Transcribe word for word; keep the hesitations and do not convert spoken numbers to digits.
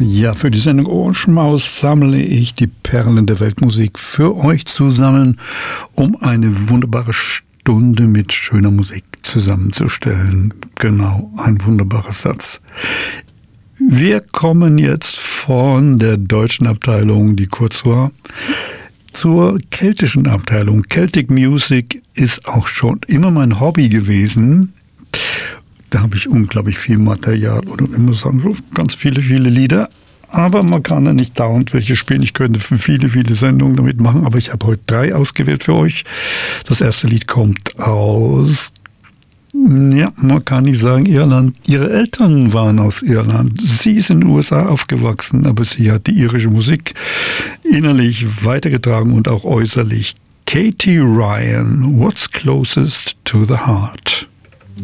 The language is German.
Ja, für die Sendung Ohrenschmaus sammle ich die Perlen der Weltmusik für euch zusammen, um eine wunderbare Stunde mit schöner Musik zusammenzustellen. Genau, ein wunderbarer Satz. Wir kommen jetzt von der deutschen Abteilung, die kurz war, zur keltischen Abteilung. Celtic Music ist auch schon immer mein Hobby gewesen. Da habe ich unglaublich viel Material oder wie man sagen, ganz viele, viele Lieder. Aber man kann ja nicht dauernd welche spielen. Ich könnte viele, viele Sendungen damit machen, aber ich habe heute drei ausgewählt für euch. Das erste Lied kommt aus, ja, man kann nicht sagen Irland. Ihre Eltern waren aus Irland. Sie ist in den U S A aufgewachsen, aber sie hat die irische Musik innerlich weitergetragen und auch äußerlich. Katie Ryan, What's Closest to the Heart?